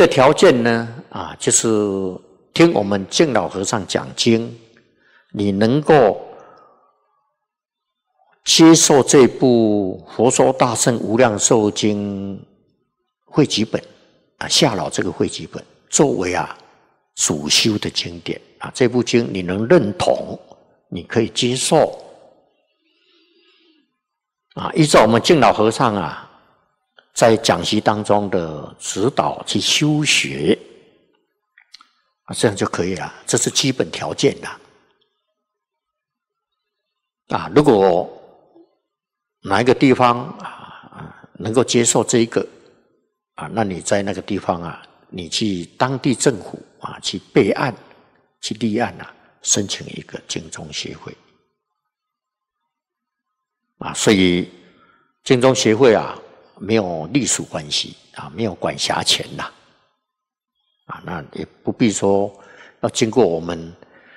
的条件呢，就是听我们敬老和尚讲经，你能够接受这部《佛说大乘无量寿经》汇集本夏老这个汇集本作为主修的经典这部经你能认同，你可以接受依照我们敬老和尚在讲习当中的指导去修学这样就可以了，这是基本条件如果哪一个地方能够接受这一个那你在那个地方你去当地政府去备案去立案申请一个经中协会所以经中协会没有隶属关系没有管辖权那也不必说要经过我们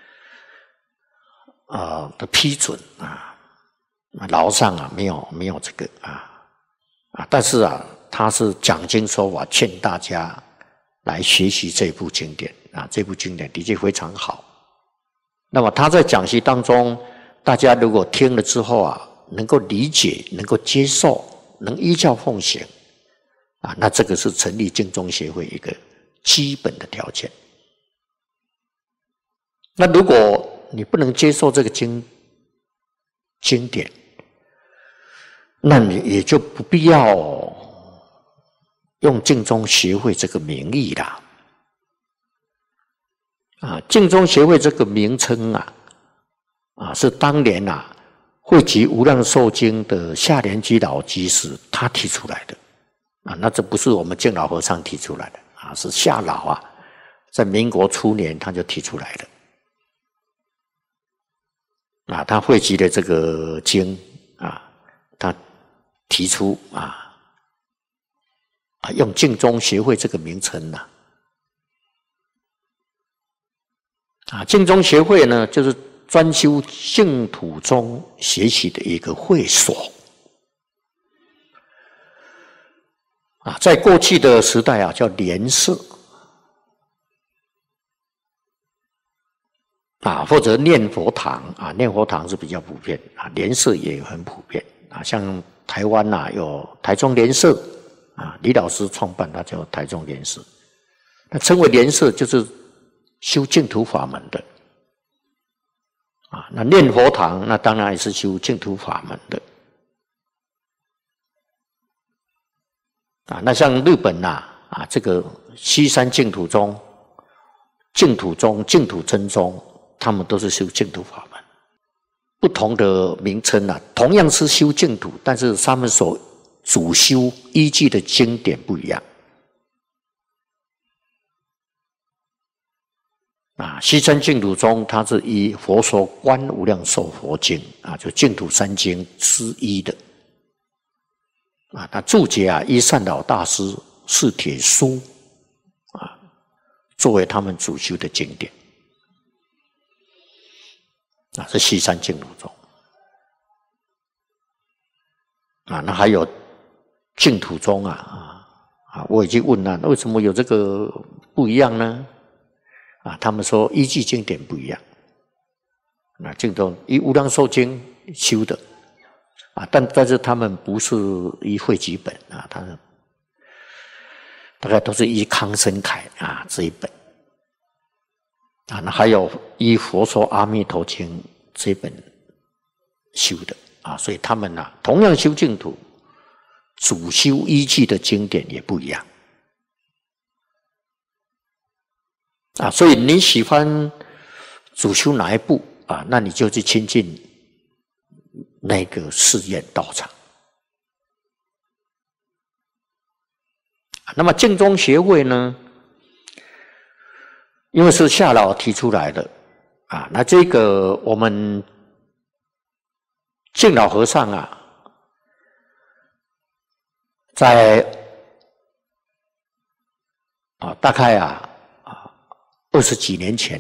的批准老上没有这个但是他是讲经说法，劝大家来学习这部经典这部经典的确非常好。那么他在讲习当中，大家如果听了之后能够理解，能够接受，能依教奉行那这个是成立经中协会一个基本的条件。那如果你不能接受这个经典，那你也就不必要用净宗协会这个名义啦。净宗协会这个名称是当年汇集无量寿经的夏莲居老居士他提出来的那这不是我们敬老和尚提出来的是夏老在民国初年他就提出来的他汇集的这个经他提出用净宗协会这个名称净宗协会呢，就是专修净土宗学习的一个会所在过去的时代叫莲社或者念佛堂念佛堂是比较普遍莲社也很普遍像台湾有台中莲社李老师创办，他叫台中莲社。那称为莲社就是修净土法门的那念佛堂那当然也是修净土法门的那像日本这个西山净土宗、净土宗、净土真宗，他们都是修净土法门。不同的名称同样是修净土，但是他们所主修依据的经典不一样西山净土宗它是依佛说观无量寿佛经就净土三经之一的那注解依善导大师释帖书作为他们主修的经典是西山净土宗那还有净土宗我已经问了，为什么有这个不一样呢？他们说依据经典不一样。那净土依无量寿经修的但是他们不是依汇集本他们大概都是依康生凯这一本那还有依佛说阿弥陀经这一本修的所以他们同样修净土，主修依据的经典也不一样所以你喜欢主修哪一部那你就去亲近那个寺院道场那么净宗协会呢，因为是夏老提出来的那这个我们净老和尚在大概20几年前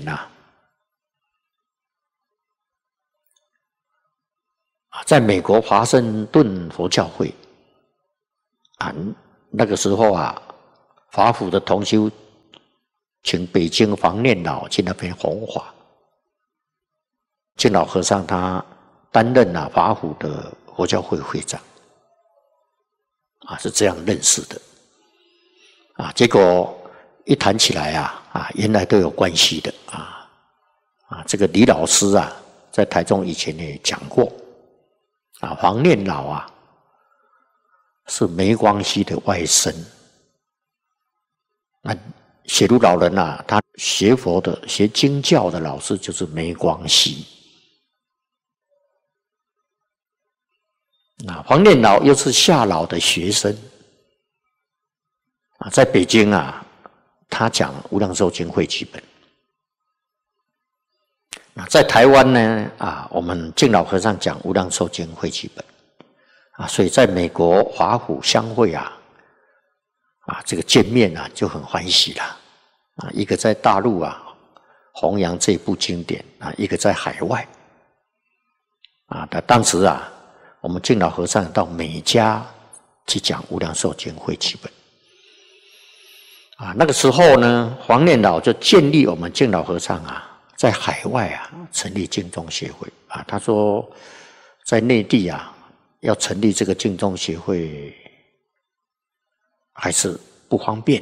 在美国华盛顿佛教会那个时候华府的同修请北京黄念老去那边弘法，净老和尚他担任了华府的佛教会会长，是这样认识的，结果一谈起来原来都有关系的这个李老师在台中以前也讲过黄念老是梅光熙的外甥，那写如老人他学佛的学经教的老师就是梅光熙。黄念老又是夏老的学生在北京他讲《无量寿经汇集本》。在台湾呢我们净老和尚讲《无量寿经汇集本》所以在美国华府相会这个见面就很欢喜了一个在大陆弘扬这部经典一个在海外当时我们净老和尚到美加去讲《无量寿经汇集本》那个时候呢，黄念老就建立我们净老和尚在海外成立净宗协会他说在内地要成立这个净宗协会还是不方便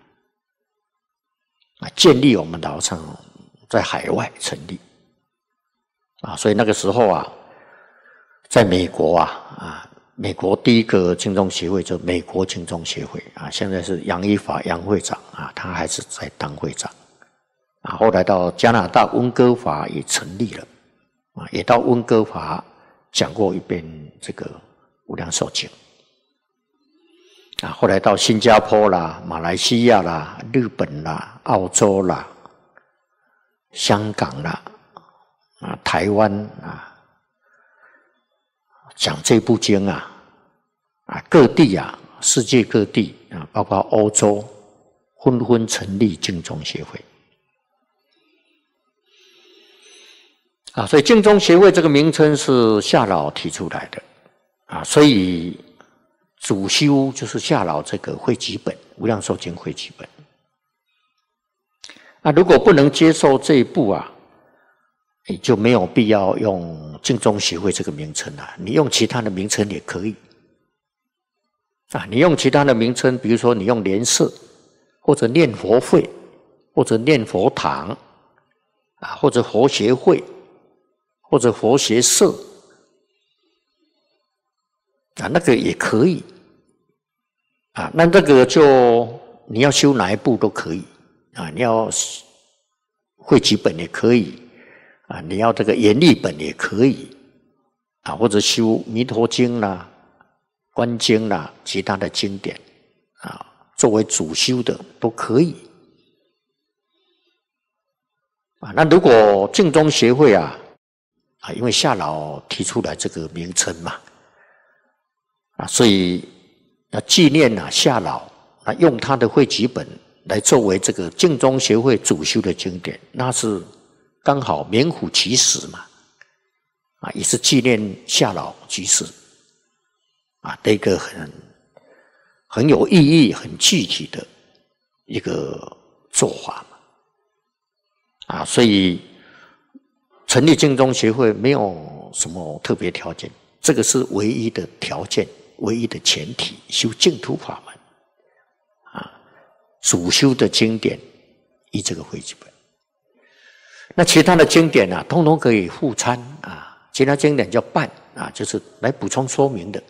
建立我们老和尚在海外成立所以那个时候在美国美国第一个净宗协会就是美国净宗协会现在是杨一法杨会长他还是在当会长后来到加拿大温哥华也成立了也到温哥华讲过一遍这个无量寿经后来到新加坡啦、马来西亚啦、日本啦、澳洲啦、香港啦台湾讲这部经各地世界各地包括欧洲纷纷成立净宗协会所以净宗协会这个名称是夏老提出来的所以主修就是夏老这个汇集本《无量寿经汇集本》如果不能接受这一部也就没有必要用净宗协会这个名称你用其他的名称也可以你用其他的名称，比如说你用莲社或者念佛会或者念佛堂或者佛协会或者佛学社那个也可以那这个就你要修哪一部都可以你要汇集本也可以你要这个严历本也可以或者修弥陀经啦、观经啦、其他的经典作为主修的都可以那如果净宗协会因为夏老提出来这个名称嘛所以要纪念夏老用他的汇集本来作为这个净宗协会主修的经典，那是刚好名副其实嘛也是纪念夏老居士的一个很有意义很具体的一个做法嘛所以成立净宗协会没有什么特别条件，这个是唯一的条件唯一的前提，修净土法门主修的经典依这个汇集本，那其他的经典通通可以附参其他经典叫伴就是来补充说明的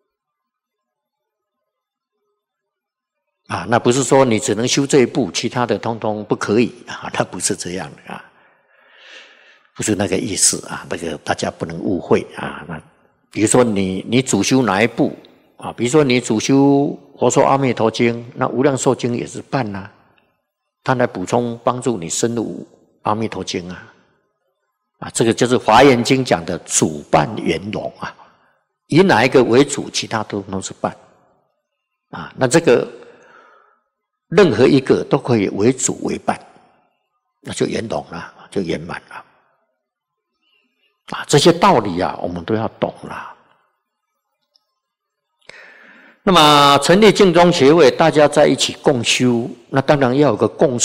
那不是说你只能修这一部，其他的通通不可以那不是这样的不是那个意思那个大家不能误会那比如说你主修哪一部比如说你主修《佛说阿弥陀经》，那《无量寿经》也是伴它来补充帮助你深入阿弥陀经这个就是《华严经》讲的主伴圆融以哪一个为主，其他都是伴那这个任何一个都可以为主为伴，那就圆融了，就圆满了这些道理我们都要懂了。 那么成立净宗协会，大家在一起共修，那当然要有个共识。